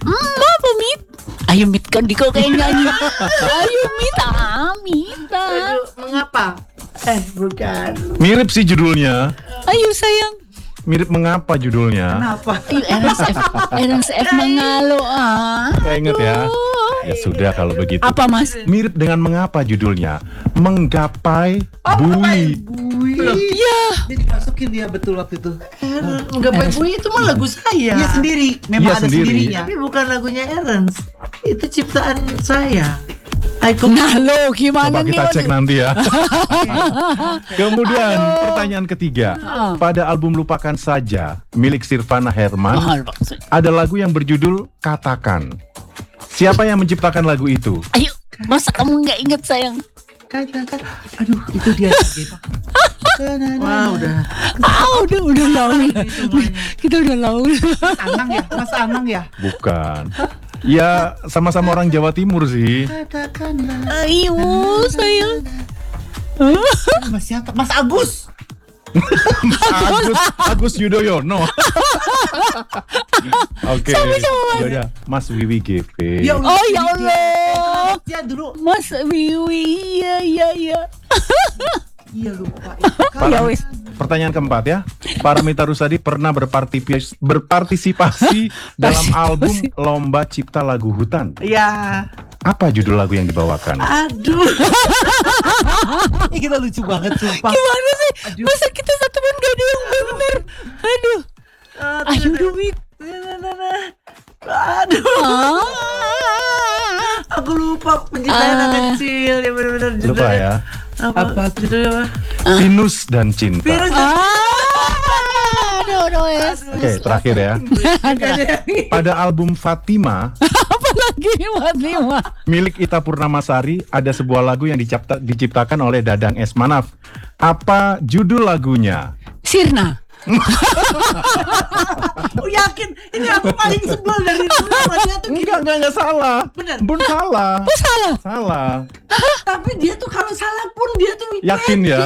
Apa Mit? Ayo Mit, kan Diko kayak nyanyi. Ayo Mita. Aduh, mengapa? Bukan. Mirip sih judulnya. Ayo sayang. Mirip mengapa judulnya? Kenapa? Ayo RSF mengalu Saya ingat ya. Ya sudah kalau begitu. Apa Mas? Mirip dengan mengapa judulnya? Menggapai bui. Bui. Iya. Dia dimasukin dia betul waktu itu. Menggapai bui itu mah lagu saya. Dia sendiri, memang Iya, ada sendiri. sendirinya. Tapi bukan lagunya Ernst. Itu ciptaan saya. Nah lo gimana Coba nih? kita cek nanti ya. Kemudian pertanyaan ketiga. Pada album Lupakan Saja milik Sirvana Herman ada lagu yang berjudul Katakan. Siapa yang menciptakan lagu itu? Ayo, masa kamu nggak ingat sayang? Aduh, itu dia lagi, Pak. Wah, udah. Udah laul. Kita udah laul. Mas Anang ya. Bukan. Ya sama-sama orang Jawa Timur sih. Katakanlah. Ayo sayang. Mas siapa? Mas Agus. Agus Yudhoyono. Oke. Yaudah, Mas Wiwi GV. Ya Oh ya Allah. Dia dulu. Mas Wiwi, iya. Iya lupa. Ya wis. Pertanyaan keempat ya. Paramita Rusady pernah berpartisipasi dalam album Lomba Cipta Lagu Hutan. Ya. Apa judul lagu yang dibawakan? Aduh. Kita lucu banget sumpah. Gimana sih? Masa kita satu band gak ada yang bener? Aduh. Ayo Dewi. Aduh. Aku lupa penciptaan anak kecil yang benar-benar judulnya. Lupa ya. Apa judulnya? Venus dan Cinta. Aduh yes. Oke, terakhir ya. Pada album Fatima Apa lagi Fatima? milik Ita Purnamasari ada sebuah lagu yang diciptakan oleh Dadang S. Manaf. Apa judul lagunya? Sirna. Aku yakin ini aku paling sebel dari dulu sama dia tuh. Enggak salah. Bener. Bun salah. Oh salah. Salah. Tapi dia tuh kalau salah pun dia tuh Yakin ya?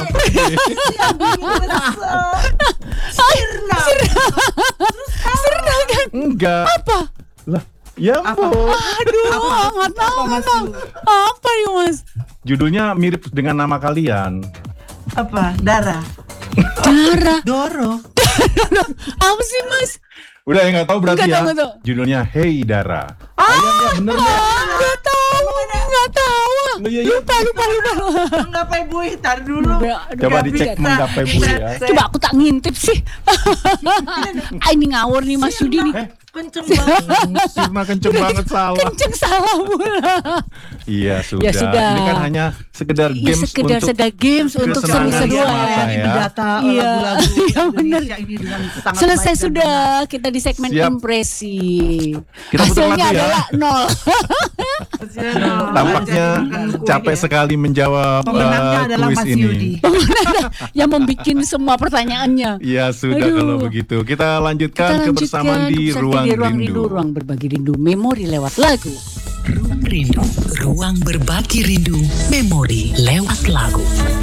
Sirna. Sirna kan? Enggak. Apa? Lah, ya ampun. Aduh, nggak tahu. Apa ya Mas? Judulnya mirip dengan nama kalian. Apa? Dara. Dara. Doro. Apa sih Mas? Udah ya nggak tahu berarti Nggak ya. tahu, nggak tahu. Judulnya Hey Dara. Ya bener ya. Nggak tahu. Iya. Lupa. Menggapai bui tar dulu. Coba dicek Menggapai Bui ya. Coba aku tak ngintip sih. Ini ngawur nih Mas Yudi nih. Kenceng banget. Sirna kenceng banget salah. Kenceng salah pula. Iya sudah. Ya sudah. Ini kan hanya sekedar Iya, games sekedar games untuk kesenangan seru-seruan. semata ya. Mendata Iya. lagu-lagu Iya, bener. Indonesia ini dengan sangat Selesai baik dan sudah kita di segmen Siap. impresi. Kita putar Hasilnya lagu ya. adalah 0. Tampaknya capek sekali menjawab Pemenangnya adalah kuis Mas ini. Yudi. Yang membuat semua pertanyaannya. Ya sudah Aduh. kalau begitu. Kita lanjutkan kebersamaan di Ruang Rindu. Ruang berbagi rindu, memori lewat lagu. Ruang Rindu, ruang berbagi rindu, memori lewat lagu.